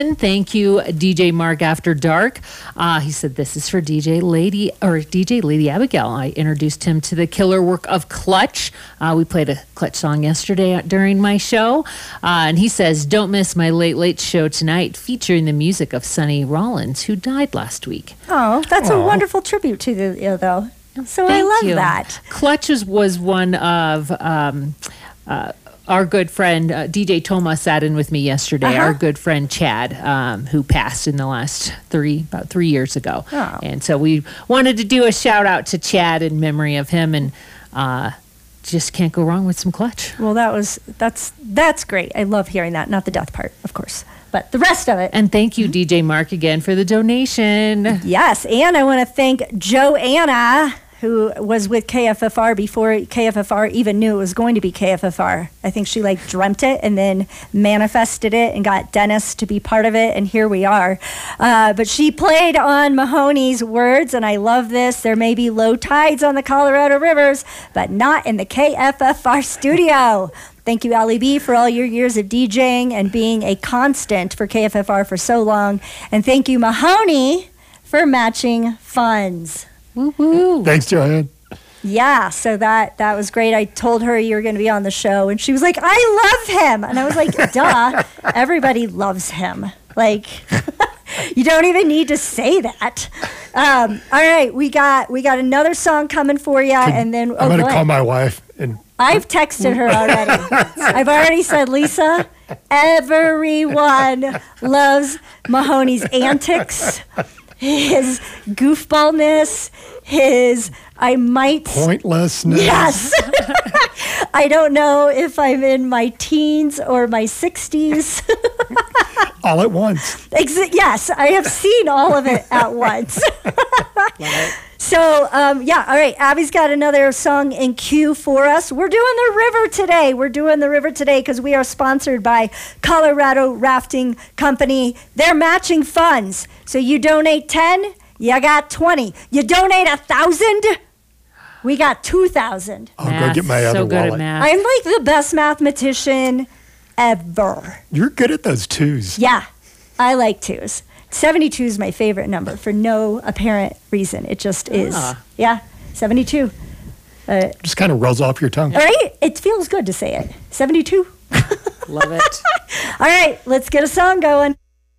Thank you, DJ Mark After Dark. He said this is for DJ Lady Abigail. I introduced him to the killer work of Clutch. We played a Clutch song yesterday during my show. And he says, don't miss my late show tonight featuring the music of Sonny Rollins, who died last week. Oh, that's a wonderful tribute to the though. So Thank I love you. that. Clutch was one of our good friend DJ Toma sat in with me yesterday. Our good friend Chad, who passed in the last about 3 years ago. Oh. And so we wanted to do a shout out to Chad in memory of him, and just can't go wrong with some Clutch. Well, that's great. I love hearing that. Not the death part, of course, but the rest of it. And thank you, DJ Mark, again for the donation. Yes, and I want to thank Joanna, who was with KFFR before KFFR even knew it was going to be KFFR. I think she dreamt it and then manifested it and got Dennis to be part of it, and here we are. But she played on Mahoney's words, and I love this. There may be low tides on the Colorado rivers, but not in the KFFR studio. Thank you, Ali B, for all your years of DJing and being a constant for KFFR for so long. And thank you, Mahoney, for matching funds. Woo-hoo. Thanks, Joanne. Yeah, so that was great. I told her you were going to be on the show, and she was like, I love him. And I was like, duh, everybody loves him. You don't even need to say that. All right, we got another song coming for you, and then I'm going to call my wife. And I've texted her already. I've already said, Lisa, everyone loves Mahoney's antics, his goofballness, his pointlessness. Yes. I don't know if I'm in my teens or my 60s. All at once. Yes, I have seen all of it at once. Love it. So, all right. Abby's got another song in queue for us. We're doing the river today because we are sponsored by Colorado Rafting Company. They're matching funds. So you donate 10, you got 20. You donate 1,000, we got 2,000. I'll go get my other so good wallet. at math. I'm like the best mathematician ever. You're good at those twos. Yeah, I like twos. 72 is my favorite number for no apparent reason. It just is. Yeah, 72. Just kind of rolls off your tongue. All right? It feels good to say it. 72. Love it. All right, let's get a song going.